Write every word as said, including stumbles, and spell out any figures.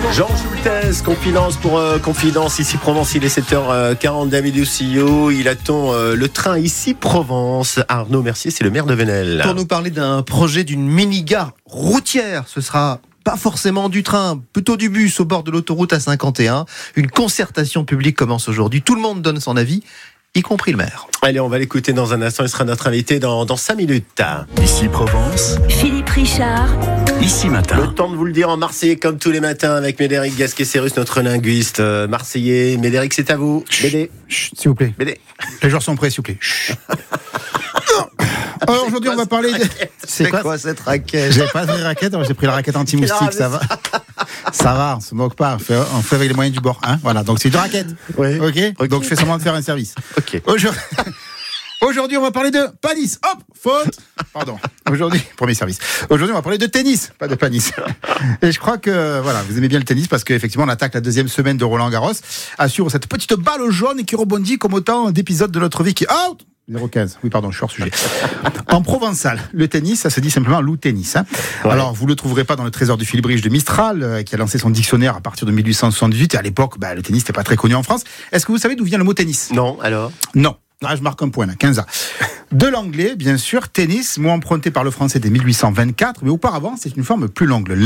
Jean Schultes, confidence pour euh, confidence ici Provence, il est sept heures quarante, David Doucillot, il attend euh, le train ici Provence. Arnaud Mercier, c'est le maire de Venelle. Pour nous parler d'un projet d'une mini-gare routière, ce sera pas forcément du train, plutôt du bus au bord de l'autoroute A cinquante et un. Une concertation publique commence aujourd'hui, tout le monde donne son avis, y compris le maire. Allez, on va l'écouter dans un instant, il sera notre invité dans, dans cinq minutes. Ici Provence, Philippe Richard. Ici Matin. Le temps de vous le dire en marseillais comme tous les matins avec Médéric Gasquet-Cérus, notre linguiste euh, marseillais. Médéric, c'est à vous. Bédé. Chut, s'il vous plaît. Bédé. Les joueurs sont prêts, s'il vous plaît. Chut. Alors aujourd'hui, on va parler de... C'est quoi, quoi cette raquette? J'ai pas pris de raquette, j'ai pris la raquette anti-moustique, ça va. Ça va, on se moque pas, on fait, on fait avec les moyens du bord. Hein, voilà, donc c'est une raquette. Oui. Okay ok. Donc je fais semblant de faire un service. Ok. Aujourd'hui... Aujourd'hui, on va parler de panis. Hop, faute. Pardon. Aujourd'hui, premier service. Aujourd'hui, on va parler de tennis, pas de panis. Et je crois que voilà, vous aimez bien le tennis parce qu'effectivement, on attaque la deuxième semaine de Roland Garros. Assure cette petite balle jaune qui rebondit comme autant d'épisodes de notre vie qui out. zéro quinze. Oui, pardon, je suis hors sujet. En provençal, le tennis, ça se dit simplement loup tennis. Hein. Ouais. Alors, vous le trouverez pas dans le trésor du Filibrige de Mistral, euh, qui a lancé son dictionnaire à partir de dix-huit cent soixante-dix-huit. Et à l'époque, bah, le tennis n'était pas très connu en France. Est-ce que vous savez d'où vient le mot tennis? Non, alors Non. Ah, je marque un point là, quinze ans. De l'anglais, bien sûr, tennis, mot emprunté par le français dès mille huit cent vingt-quatre, mais auparavant, c'est une forme plus longue.